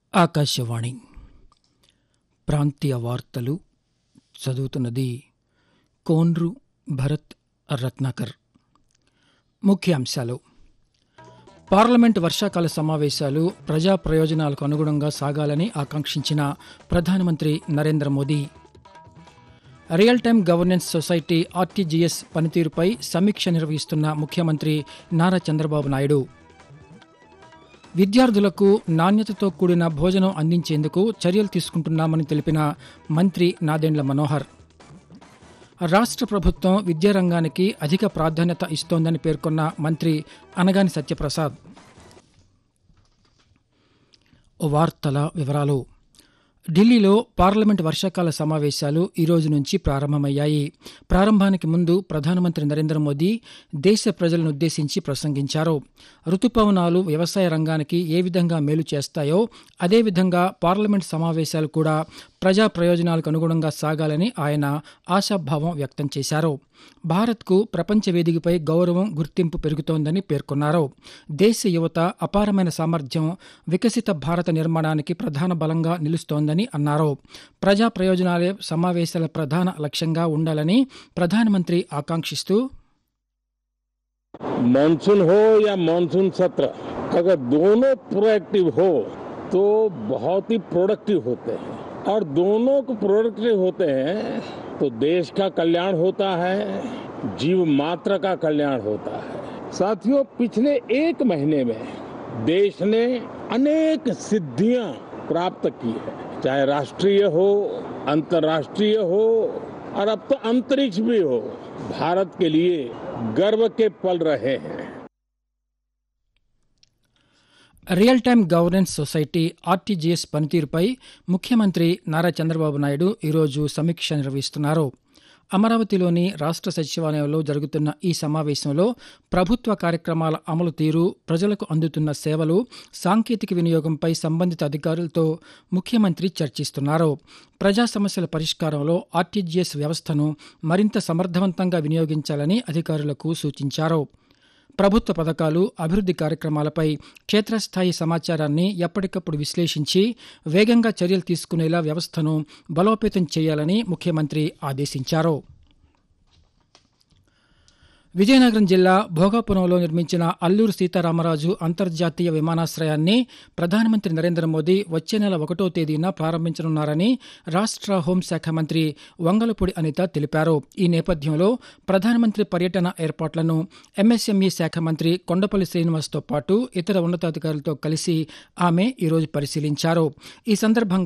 ఆకాశవాణి ప్రాంతీయ వార్తలు చదువుతున్నది కోన్రు భరత్ రత్నాకర్. ముఖ్యాంశాలు: పార్లమెంటు వర్షాకాల సమావేశాలు ప్రజా ప్రయోజనాలకు అనుగుణంగా సాగాలని ఆకాంక్షించిన ప్రధానమంత్రి Narendra Modi. Real time governance society RTGS పనితీరుపై సమీక్ష నిర్వహిస్తున్న ముఖ్యమంత్రి నారా చంద్రబాబు నాయుడు. విద్యార్థులకు నాణ్యతతో కూడిన భోజనం అందించేందుకు చర్యలు తీసుకుంటున్నామని తెలిపిన మంత్రి నాదెండ్ల మనోహర్. రాష్ట్ర ప్రభుత్వం విద్యారంగానికి అధిక ప్రాధాన్యత ఇస్తోందని పేర్కొన్న మంత్రి అనగాని సత్యప్రసాద్. వార్తల వివరాలు. ఢిల్లీలో పార్లమెంటు వర్షాకాల సమావేశాలు ఈ రోజు నుంచి ప్రారంభమయ్యాయి. ప్రారంభానికి ముందు ప్రధానమంత్రి నరేంద్ర మోదీ దేశ ప్రజలను ఉద్దేశించి ప్రసంగించారు. రుతుపవనాలు వ్యవసాయ రంగానికి ఏ విధంగా మేలు చేస్తాయో అదేవిధంగా పార్లమెంటు సమావేశాలు కూడా ప్రజా ప్రయోజనాలకు అనుగుణంగా సాగాలని ఆయన ఆశాభావం వ్యక్తం చేశారు. భారత్కు ప్రపంచ వేదికపై గౌరవం, గుర్తింపు పెరుగుతోందని పేర్కొన్నారు. దేశ యువత అపారమైన సామర్థ్యం వికసిత భారత నిర్మాణానికి ప్రధాన బలంగా నిలుస్తోందని అన్నారు. ప్రజా ప్రయోజనాలే సమావేశాల ప్రధాన లక్ష్యంగా ఉండాలని ప్రధానమంత్రి ఆకాంక్షిస్తూ, मानसून हो या मानसून सत्र, अगर दोनों प्रोएक्टिव हो तो बहुत ही प्रोडक्टिव होते हैं, और दोनों को प्रोडक्टिव होते हैं तो देश का कल्याण होता है, जीव मात्र का कल्याण होता है. साथियों, पिछले एक महीने में देश ने अनेक सिद्धियां प्राप्त की है, चाहे राष्ट्रीय हो, अंतर्राष्ट्रीय हो, और अब तो अंतरिक्ष भी हो. भारत के लिए गर्व के पल रहे हैं. Real time governance society RTGS పనితీరుపై ముఖ్యమంత్రి నారా చంద్రబాబు నాయుడు ఈరోజు సమీక్ష నిర్వహిస్తున్నారు. అమరావతిలోని రాష్ట్ర సచివాలయంలో జరుగుతున్న ఈ సమావేశంలో ప్రభుత్వ కార్యక్రమాల అమలు తీరు, ప్రజలకు అందుతున్న సేవలు, సాంకేతిక వినియోగంపై సంబంధిత అధికారులతో ముఖ్యమంత్రి చర్చిస్తున్నారు. ప్రజా సమస్యల పరిష్కారంలో ఆర్టీజీఎస్ వ్యవస్థను మరింత సమర్థవంతంగా వినియోగించాలని అధికారులకు సూచించారు. ప్రభుత్వ పథకాలు, అభివృద్ధి కార్యక్రమాలపై క్షేత్రస్థాయి సమాచారాన్ని ఎప్పటికప్పుడు విశ్లేషించి వేగంగా చర్యలు తీసుకునేలా వ్యవస్థను బలోపేతం చేయాలని ముఖ్యమంత్రి ఆదేశించారు. విజయనగరం జిల్లా భోగాపురంలో నిర్మించిన అల్లూరు సీతారామరాజు అంతర్జాతీయ విమానాశ్రయాన్ని ప్రధానమంత్రి నరేంద్ర మోదీ వచ్చే నెల 1వ తేదీన ప్రారంభించనున్నారని రాష్ట్ర హోంశాఖ మంత్రి వంగలపూడి అనిత తెలిపారు. ఈ నేపథ్యంలో ప్రధానమంత్రి పర్యటన ఏర్పాట్లను ఎంఎస్ఎంఈ శాఖ మంత్రి కొండపల్లి శ్రీనివాస్తో పాటు ఇతర ఉన్నతాధికారులతో కలిసి ఆమె ఈరోజు పరిశీలించారు. ఈ సందర్భంగా